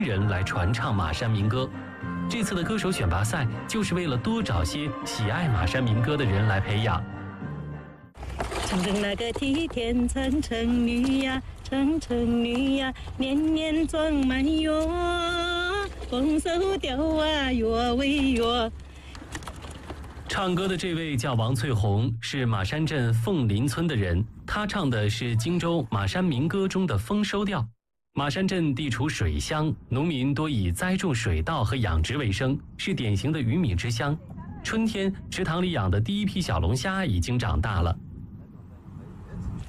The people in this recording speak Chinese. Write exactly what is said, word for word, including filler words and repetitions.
人来传唱马山民歌。这次的歌手选拔赛就是为了多找些喜爱马山民歌的人来培养。 城城那个梯田，城城女呀，城城女呀，年年装满哟，丰收调啊越为越。 唱歌的这位叫王翠红，是马山镇凤林村的人。她唱的是荆州马山民歌中的丰收调。马山镇地处水乡，农民多以栽种水稻和养殖为生，是典型的鱼米之乡。春天，池塘里养的第一批小龙虾已经长大了，